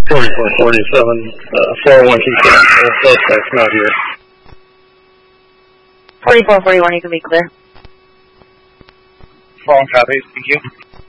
4447, 412 suspects not here. 4441, you can be clear. Phone copy, thank you.